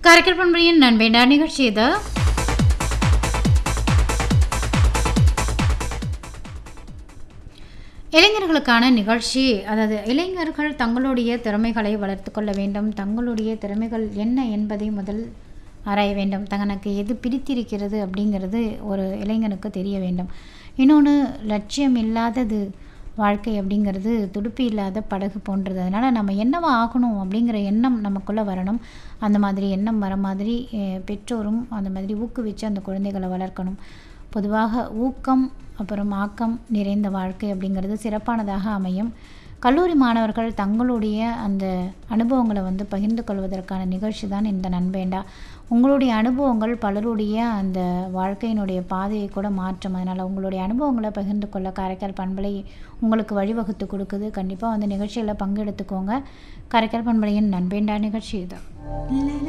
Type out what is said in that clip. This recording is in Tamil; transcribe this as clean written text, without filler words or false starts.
காரைக்கால் பண்பலையின் நண்பேண்டா நிகழ்ச்சி இது. இளைஞர்களுக்கான நிகழ்ச்சி. அதாவது இளைஞர்கள் தங்களுடைய திறமைகளை வளர்த்து கொள்ள வேண்டும். தங்களுடைய திறமைகள் என்ன என்பதை முதல் ஆராய வேண்டும். தனக்கு எது பிடித்திருக்கிறது அப்படிங்கிறது ஒரு இளைஞனுக்கு தெரிய வேண்டும். இன்னொன்று, லட்சியம் இல்லாதது வாழ்க்கை அப்படிங்கிறது துடுப்பு இல்லாத படகு போன்றது. அதனால் நம்ம என்னவா ஆகணும் அப்படிங்கிற எண்ணம் நமக்குள்ளே வரணும். அந்த மாதிரி எண்ணம் வர மாதிரி பெற்றோரும் அந்த மாதிரி ஊக்குவித்து அந்த குழந்தைகளை வளர்க்கணும். பொதுவாக ஊக்கம் அப்புறம் ஆக்கம் நிறைந்த வாழ்க்கை அப்படிங்கிறது சிறப்பானதாக அமையும். கல்லூரி மாணவர்கள் தங்களுடைய அந்த அனுபவங்களை பகிர்ந்து கொள்வதற்கான நிகழ்ச்சி தான் இந்த நண்பேண்டா. உங்களுடைய அனுபவங்கள் பலருடைய அந்த வாழ்க்கையினுடைய பாதையை கூட மாற்றும். அதனால் உங்களுடைய அனுபவங்களை பகிர்ந்து கொள்ள காரைக்கால் பண்பலை உங்களுக்கு வழிவகுத்து கொடுக்குது. கண்டிப்பாக நிகழ்ச்சியில் பங்கெடுத்துக்கோங்க. காரைக்கால் பண்பலையின் நண்பேண்டா நிகழ்ச்சி இது.